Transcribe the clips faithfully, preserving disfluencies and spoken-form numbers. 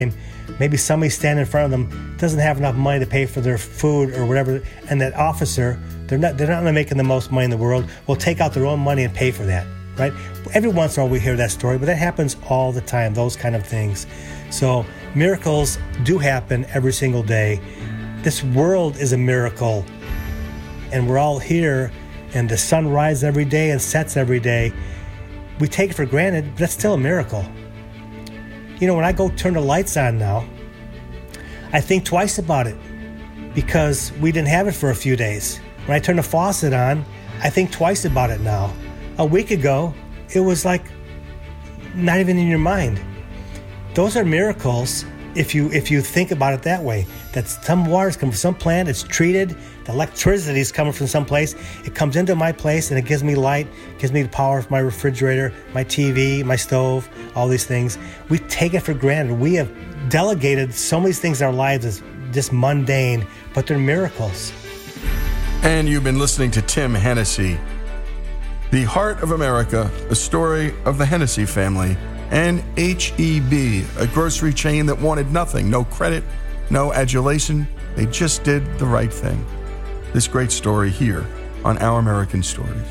Maybe somebody standing in front of them doesn't have enough money to pay for their food or whatever, and that officer, they're not they're not only making the most money in the world, will take out their own money and pay for that, right? Every once in a while we hear that story, but that happens all the time, those kind of things. So miracles do happen every single day. This world is a miracle, and we're all here, and the sun rises every day and sets every day. We take it for granted, but that's still a miracle. You know, when I go turn the lights on now, I think twice about it because we didn't have it for a few days. When I turn the faucet on, I think twice about it now. A week ago, it was like not even in your mind. Those are miracles if you if you think about it that way. That some water's coming from some plant, it's treated, the electricity is coming from some place, it comes into my place and it gives me light, gives me the power for my refrigerator, my T V, my stove, all these things. We take it for granted. We have delegated so many things in our lives as just mundane, but they're miracles. And you've been listening to Tim Hennessy. The Heart of America, a story of the Hennessy family, and H E B, a grocery chain that wanted nothing, no credit, no adulation. They just did the right thing. This great story here on Our American Stories.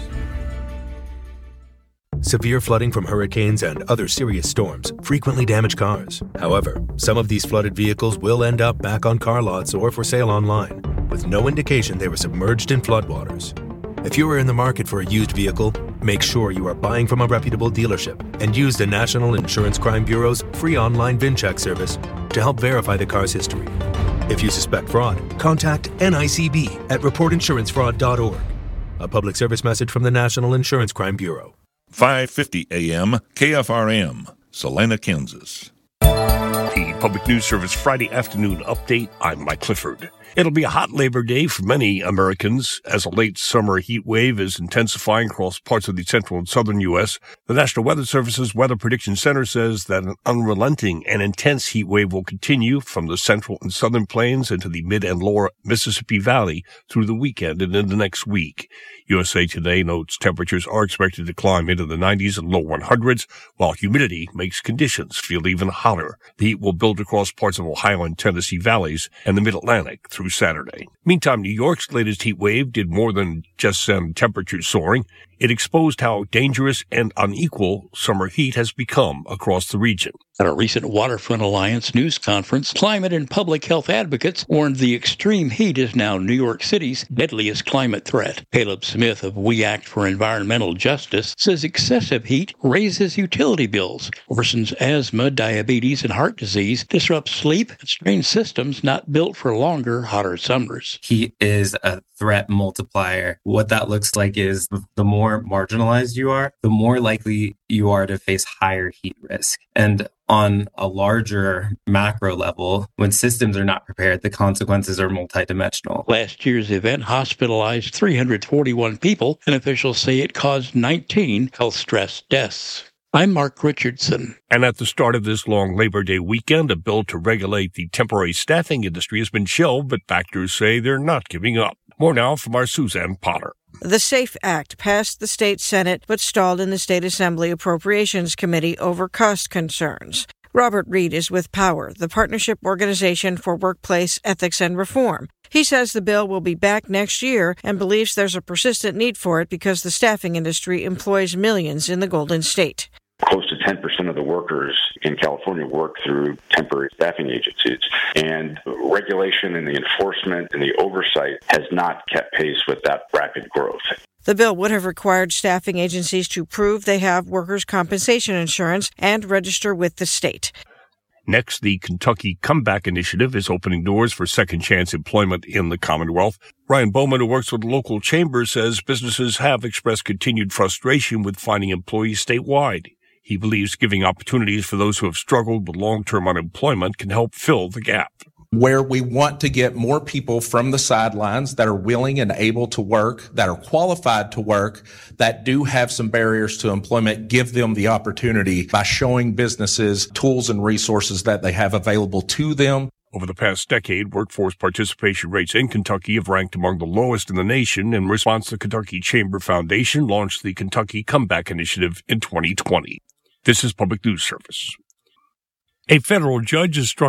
Severe flooding from hurricanes and other serious storms frequently damage cars. However, some of these flooded vehicles will end up back on car lots or for sale online, with no indication they were submerged in floodwaters. If you are in the market for a used vehicle, make sure you are buying from a reputable dealership and use the National Insurance Crime Bureau's free online VIN check service to help verify the car's history. If you suspect fraud, contact N I C B at report insurance fraud dot org. A public service message from the National Insurance Crime Bureau. five fifty A M K F R M, Salina, Kansas. The Public News Service Friday afternoon update. I'm Mike Clifford. It'll be a hot Labor Day for many Americans as a late summer heat wave is intensifying across parts of the central and southern U S. The National Weather Service's Weather Prediction Center says that an unrelenting and intense heat wave will continue from the central and southern plains into the mid and lower Mississippi Valley through the weekend and into next week. U S A Today notes temperatures are expected to climb into the nineties and low hundreds, while humidity makes conditions feel even hotter. The heat will build across parts of Ohio and Tennessee valleys and the mid-Atlantic through Saturday. Meantime, New York's latest heat wave did more than just send temperatures soaring. It exposed how dangerous and unequal summer heat has become across the region. At a recent Waterfront Alliance news conference, climate and public health advocates warned the extreme heat is now New York City's deadliest climate threat. Caleb Smith of We Act for Environmental Justice says excessive heat raises utility bills, worsens asthma, diabetes, and heart disease, disrupts sleep, and strains systems not built for longer, hotter summers. Heat is a threat multiplier. What that looks like is the more marginalized you are, the more likely you are to face higher heat risk. And on a larger macro level, when systems are not prepared, the consequences are multidimensional. Last year's event hospitalized three hundred forty-one people, and officials say it caused nineteen health stress deaths. I'm Mark Richardson. And at the start of this long Labor Day weekend, a bill to regulate the temporary staffing industry has been shelved, but backers say they're not giving up. More now from our Suzanne Potter. The SAFE Act passed the state Senate but stalled in the State Assembly Appropriations Committee over cost concerns. Robert Reed is with POWER, the Partnership Organization for Workplace Ethics and Reform. He says the bill will be back next year and believes there's a persistent need for it because the staffing industry employs millions in the Golden State. Close to ten percent of the workers in California work through temporary staffing agencies, and regulation and the enforcement and the oversight has not kept pace with that rapid growth. The bill would have required staffing agencies to prove they have workers' compensation insurance and register with the state. Next, the Kentucky Comeback Initiative is opening doors for second chance employment in the Commonwealth. Ryan Bowman, who works with local chambers, says businesses have expressed continued frustration with finding employees statewide. He believes giving opportunities for those who have struggled with long-term unemployment can help fill the gap. Where we want to get more people from the sidelines that are willing and able to work, that are qualified to work, that do have some barriers to employment, give them the opportunity by showing businesses tools and resources that they have available to them. Over the past decade, workforce participation rates in Kentucky have ranked among the lowest in the nation. In response, the Kentucky Chamber Foundation launched the Kentucky Comeback Initiative in twenty twenty. This is Public News Service. A federal judge has struck